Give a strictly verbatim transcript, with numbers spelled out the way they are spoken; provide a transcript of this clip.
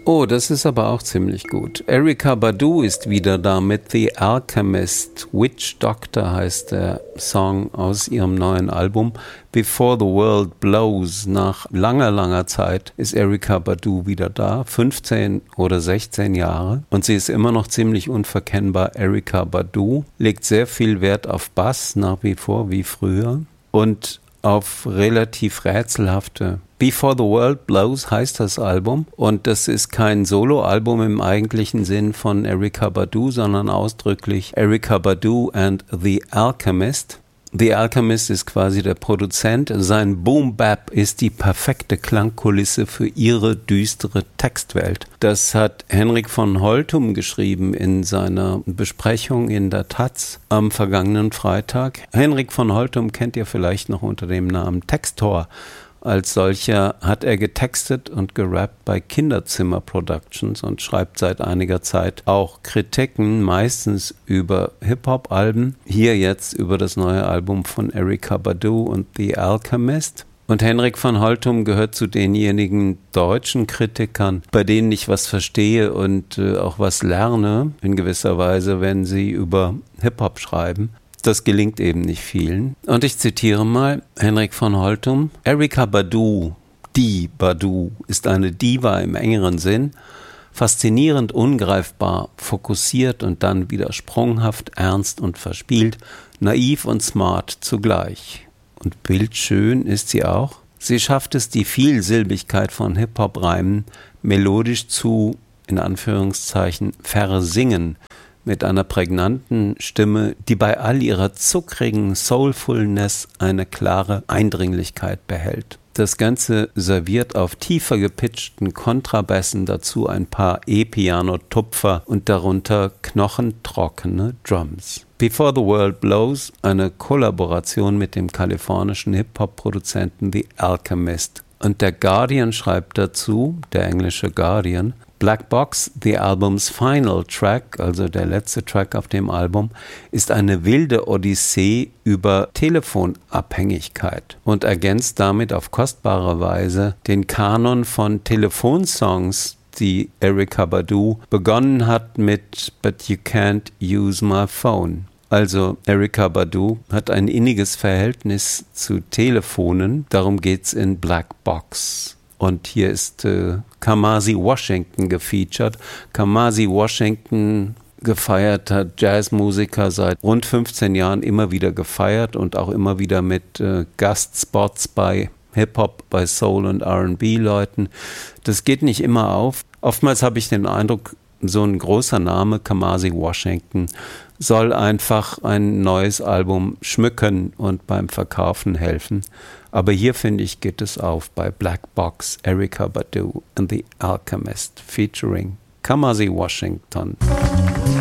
Oh, das ist aber auch ziemlich gut. Erykah Badu ist wieder da mit The Alchemist. Witch Doctor heißt der Song aus ihrem neuen Album. Before the World Blows. Nach langer, langer Zeit ist Erykah Badu wieder da. fünfzehn oder sechzehn Jahre. Und sie ist immer noch ziemlich unverkennbar. Erykah Badu legt sehr viel Wert auf Bass, nach wie vor, wie früher. Und auf relativ rätselhafte. Before the World Blows heißt das Album und das ist kein Soloalbum im eigentlichen Sinn von Erykah Badu, sondern ausdrücklich Erykah Badu and The Alchemist. The Alchemist ist quasi der Produzent. Sein Boom-Bap ist die perfekte Klangkulisse für ihre düstere Textwelt. Das hat Henrik von Holtum geschrieben in seiner Besprechung in der Taz am vergangenen Freitag. Henrik von Holtum kennt ihr vielleicht noch unter dem Namen Textor. Als solcher hat er getextet und gerappt bei Kinderzimmer Productions und schreibt seit einiger Zeit auch Kritiken, meistens über Hip-Hop-Alben. Hier jetzt über das neue Album von Erykah Badu und The Alchemist. Und Henrik von Holtum gehört zu denjenigen deutschen Kritikern, bei denen ich was verstehe und äh, auch was lerne, in gewisser Weise, wenn sie über Hip-Hop schreiben. Das gelingt eben nicht vielen. Und ich zitiere mal Henrik von Holtum. Erykah Badu, die Badu, ist eine Diva im engeren Sinn, faszinierend ungreifbar, fokussiert und dann wieder sprunghaft, ernst und verspielt, naiv und smart zugleich. Und bildschön ist sie auch. Sie schafft es, die Vielsilbigkeit von Hip-Hop-Reimen melodisch zu, in Anführungszeichen, versingern, mit einer prägnanten Stimme, die bei all ihrer zuckrigen Soulfulness eine klare Eindringlichkeit behält. Das Ganze serviert auf tiefer gepitchten Kontrabässen dazu ein paar E-Piano-Tupfer und darunter knochentrockene Drums. Before the World Blows, eine Kollaboration mit dem kalifornischen Hip-Hop-Produzenten The Alchemist. Und der Guardian schreibt dazu, der englische Guardian, Black Box, the album's final track, also der letzte Track auf dem Album, ist eine wilde Odyssee über Telefonabhängigkeit und ergänzt damit auf kostbare Weise den Kanon von Telefonsongs, die Erykah Badu begonnen hat mit But You Can't Use My Phone. Also Erykah Badu hat ein inniges Verhältnis zu Telefonen, darum geht's in Black Box. Und hier ist äh, Kamasi Washington gefeatured. Kamasi Washington, gefeierter Jazzmusiker, seit rund fünfzehn Jahren immer wieder gefeiert und auch immer wieder mit äh, Gastspots bei Hip-Hop, bei Soul- und R and B-Leuten. Das geht nicht immer auf. Oftmals habe ich den Eindruck, so ein großer Name, Kamasi Washington, soll einfach ein neues Album schmücken und beim Verkaufen helfen. Aber hier, finde ich, geht es auf bei Black Box, Erykah Badu and The Alchemist featuring Kamasi Washington.